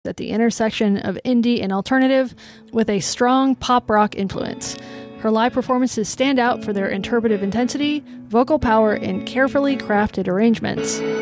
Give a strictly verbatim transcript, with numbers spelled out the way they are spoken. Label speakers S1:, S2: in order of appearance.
S1: at the intersection of indie and alternative with a strong pop rock influence. Her live performances stand out for their interpretive intensity, vocal power, and carefully crafted arrangements.